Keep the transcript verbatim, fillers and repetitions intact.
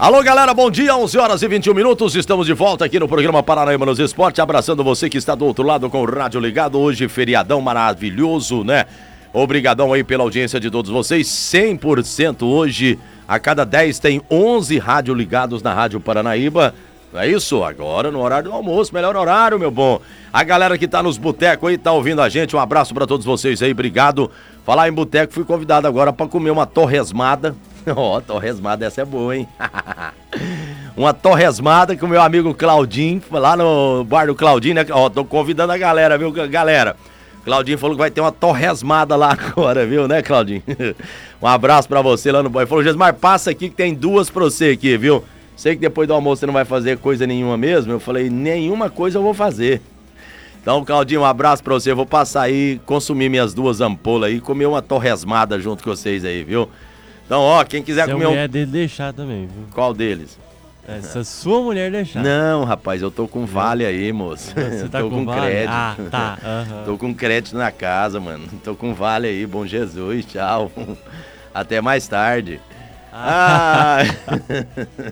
Alô, galera, bom dia, onze horas e vinte e um minutos, estamos de volta aqui no programa Paranaíba nos Esportes, abraçando você que está do outro lado com o rádio ligado, hoje feriadão maravilhoso, né? Obrigadão aí pela audiência de todos vocês, cem por cento hoje, a cada dez tem onze rádio ligados na Rádio Paranaíba, é isso? Agora no horário do almoço, melhor horário, meu bom. A galera que tá nos botecos aí, tá ouvindo a gente, um abraço pra todos vocês aí, obrigado. Falar em boteco, fui convidado agora pra comer uma torresmada. Ó, oh, torresmada, essa é boa, hein? Uma torresmada com o meu amigo Claudinho, lá no bar do Claudinho, né? Ó, oh, tô convidando a galera, viu, galera? Claudinho falou que vai ter uma torresmada lá agora, viu, né, Claudinho? Um abraço pra você lá no bar. Ele falou, Gesmar, passa aqui que tem duas pra você aqui, viu? Sei que depois do almoço você não vai fazer coisa nenhuma mesmo. Eu falei, nenhuma coisa eu vou fazer. Então, Claudinho, um abraço pra você. Eu vou passar aí, consumir minhas duas ampolas aí, comer uma torresmada junto com vocês aí, viu? Então, ó, quem quiser se comer... Se a um... mulher dele deixar também, viu? Qual deles? É, se a sua mulher deixar. Não, rapaz, eu tô com vale aí, moço. Você tá tô com, com vale? crédito. Ah, tá. Uhum. Tô com crédito na casa, mano. Tô com vale aí, bom Jesus, tchau. Até mais tarde. Ah.